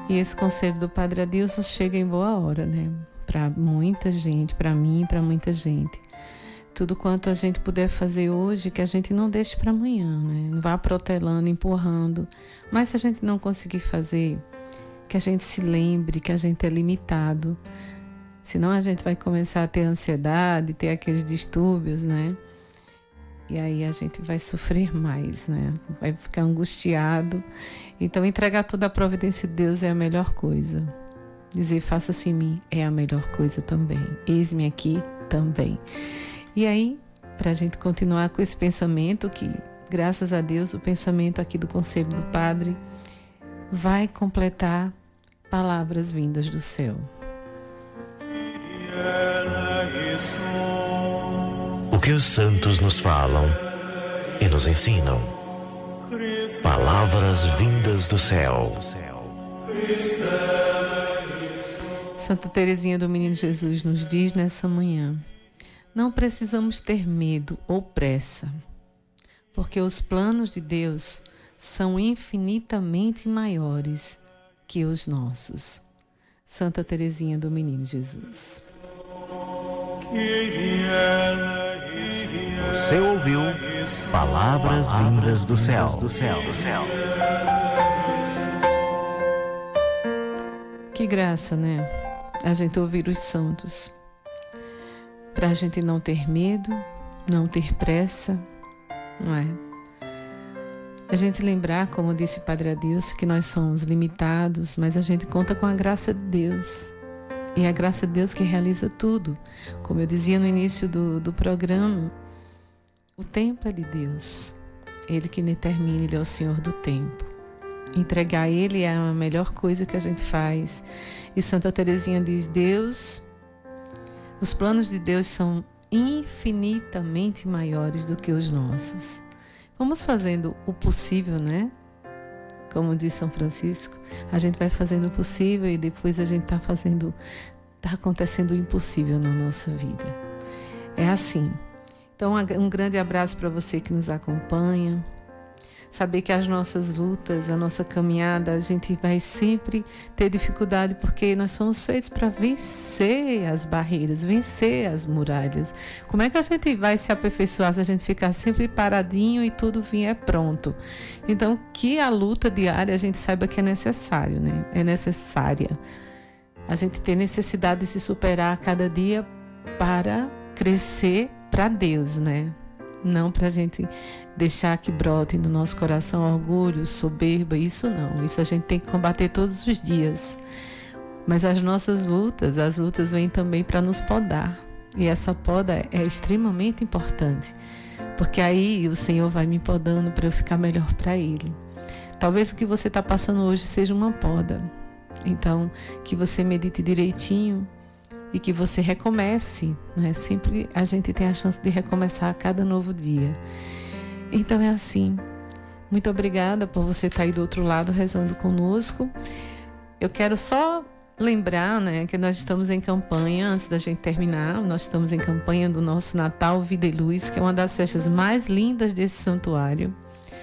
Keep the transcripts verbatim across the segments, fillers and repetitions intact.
E esse conselho do Padre Adilson chega em boa hora, né? Para muita gente, para mim, para muita gente. Tudo quanto a gente puder fazer hoje, que a gente não deixe para amanhã, né? Não vá protelando, empurrando. Mas se a gente não conseguir fazer, que a gente se lembre que a gente é limitado. Senão a gente vai começar a ter ansiedade, ter aqueles distúrbios, né? E aí a gente vai sofrer mais, né? Vai ficar angustiado. Então entregar toda a providência de Deus é a melhor coisa. Dizer, faça-se em mim, é a melhor coisa também. Eis-me aqui também. E aí, para a gente continuar com esse pensamento, que graças a Deus o pensamento aqui do Conselho do Padre vai completar palavras vindas do céu. O que os santos nos falam e nos ensinam. Palavras vindas do céu. Santa Teresinha do Menino Jesus nos diz nessa manhã: não precisamos ter medo ou pressa, porque os planos de Deus são infinitamente maiores que os nossos. Santa Teresinha do Menino Jesus. Você ouviu Palavras Vindas do Céu. Do céu, do céu. Que graça, né? A gente ouvir os santos. Para a gente não ter medo, não ter pressa, não é? A gente lembrar, como disse Padre Adilson, que nós somos limitados, mas a gente conta com a graça de Deus. E é a graça de Deus que realiza tudo. Como eu dizia no início do, do programa, o tempo é de Deus. Ele que determina, Ele é o Senhor do tempo. Entregar a Ele é a melhor coisa que a gente faz. E Santa Teresinha diz, Deus, os planos de Deus são infinitamente maiores do que os nossos. Vamos fazendo o possível, né? Como diz São Francisco, a gente vai fazendo o possível e depois a gente está fazendo, está acontecendo o impossível na nossa vida. É assim. Então, um grande abraço para você que nos acompanha. Saber que as nossas lutas, a nossa caminhada, a gente vai sempre ter dificuldade porque nós somos feitos para vencer as barreiras, vencer as muralhas. Como é que a gente vai se aperfeiçoar se a gente ficar sempre paradinho e tudo vier pronto? Então, que a luta diária a gente saiba que é necessário, né? É necessária. A gente tem necessidade de se superar a cada dia para crescer para Deus, né? Não para a gente deixar que brote no nosso coração orgulho, soberba, isso não. Isso a gente tem que combater todos os dias. Mas as nossas lutas, as lutas vêm também para nos podar. E essa poda é extremamente importante. Porque aí o Senhor vai me podando para eu ficar melhor para Ele. Talvez o que você está passando hoje seja uma poda. Então, que você medite direitinho. E que você recomece, né? Sempre a gente tem a chance de recomeçar a cada novo dia. Então é assim. Muito obrigada por você estar aí do outro lado rezando conosco. Eu quero só lembrar, né, que nós estamos em campanha, antes da gente terminar, nós estamos em campanha do nosso Natal Vida e Luz, que é uma das festas mais lindas desse santuário.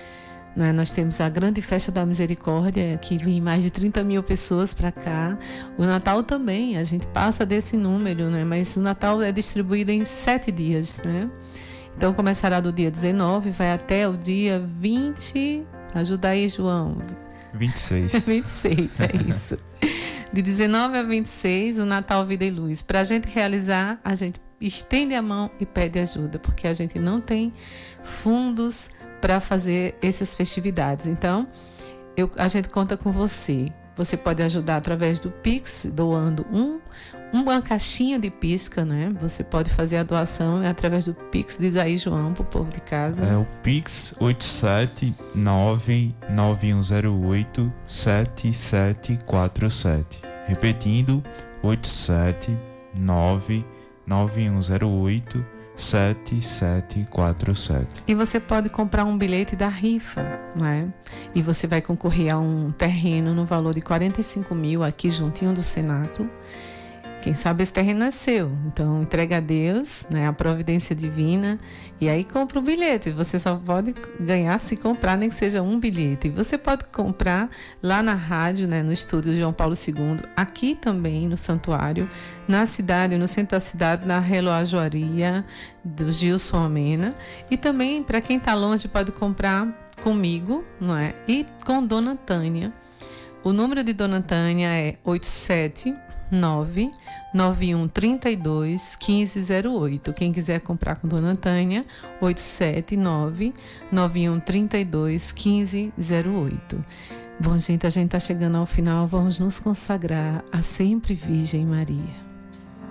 Nós temos a grande festa da misericórdia, que vem mais de trinta mil pessoas para cá. O Natal também, a gente passa desse número, né? Mas o Natal é distribuído em sete dias, né? Então começará do dia dezenove, vai até o dia vinte. Ajuda aí, João. vinte e seis. vinte e seis, é isso. De dezenove a vinte e seis, o Natal Vida e Luz. Para a gente realizar, a gente estende a mão e pede ajuda, porque a gente não tem fundos para fazer essas festividades. Então, eu, a gente conta com você. Você pode ajudar através do Pix, doando um, uma caixinha de pisca, né? Você pode fazer a doação através do Pix, diz aí, João, para o povo de casa. É o Pix oito sete nove nove um zero oito sete sete quatro sete. Repetindo, oito sete nove nove um zero oito sete sete quatro sete. E você pode comprar um bilhete da rifa, não é? E você vai concorrer a um terreno no valor de quarenta e cinco mil aqui juntinho do cenáculo, Quem sabe esse terreno é seu. Então, entrega a Deus, né, a providência divina, e aí compra o bilhete. Você só pode ganhar se comprar, nem que seja um bilhete. E você pode comprar lá na rádio, né, no estúdio João Paulo segundo, aqui também no santuário, na cidade, no centro da cidade, na relojoaria do Gilson Amena. E também, para quem está longe, pode comprar comigo, não é? E com Dona Tânia. O número de Dona Tânia é oito sete nove nove um três dois um cinco zero oito. Quem quiser comprar com Dona Tânia, oito sete nove nove um três dois um cinco zero oito. Bom, gente, a gente está chegando ao final. Vamos nos consagrar à sempre Virgem Maria.